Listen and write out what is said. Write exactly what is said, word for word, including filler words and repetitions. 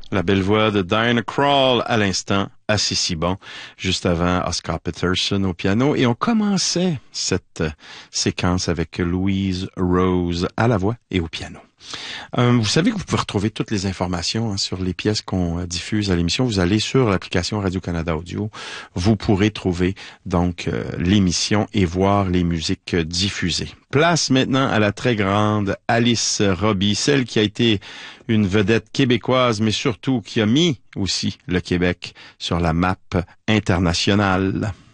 La belle voix de Diana Krall à l'instant, assez si bon, juste avant Oscar Peterson au piano. Et on commençait cette euh, séquence avec Louise Rose à la voix et au piano. Euh, vous savez que vous pouvez retrouver toutes les informations hein, sur les pièces qu'on euh, diffuse à l'émission. Vous allez sur l'application Radio-Canada Audio. Vous pourrez trouver donc euh, l'émission et voir les musiques euh, diffusées. Place maintenant à la très grande Alice Robbie, celle qui a été une vedette québécoise, mais surtout qui a mis aussi le Québec sur la map internationale.